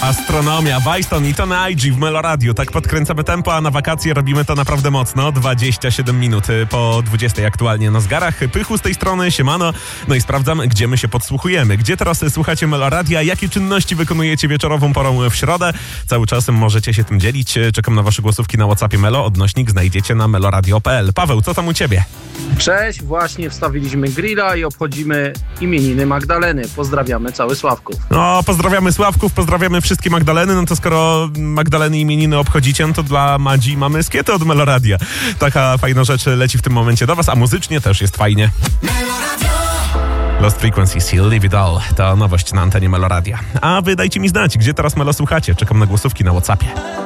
Astronomia, Bajston i Tony IG w Melo Radio. Tak podkręcamy tempo, a na wakacje robimy to naprawdę mocno. 27 minut po 20 aktualnie na zegarach. Pychu z tej strony, siemano. No i sprawdzam, gdzie my się podsłuchujemy. Gdzie teraz słuchacie Melo Radia? Jakie czynności wykonujecie wieczorową porą w środę? Cały czas możecie się tym dzielić. Czekam na wasze głosówki na WhatsAppie Melo. Odnośnik znajdziecie na meloradio.pl. Paweł, co tam u ciebie? Cześć, właśnie wstawiliśmy grilla i obchodzimy imieniny Magdaleny. Pozdrawiamy cały Sławków. No, pozdrawiamy Sławków, pozdrawiamy wszystkie Magdaleny. No to skoro Magdaleny imieniny obchodzicie, no to dla Madzi mamy skiety od Melo Radia. Taka fajna rzecz leci w tym momencie do was, a muzycznie też jest fajnie. Lost Frequencies, Leave It All. To nowość na antenie Melo Radia. A wy dajcie mi znać, gdzie teraz Melo słuchacie. Czekam na głosówki na WhatsAppie.